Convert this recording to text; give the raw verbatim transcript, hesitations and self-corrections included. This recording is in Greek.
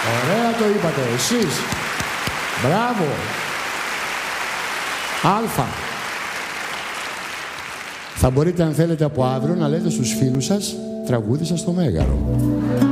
Ωραία το είπατε εσείς. Μπράβο. Αλφα. Θα μπορείτε αν θέλετε από αύριο να λέτε στους φίλους σας τραγούδι σας στο Μέγαρο.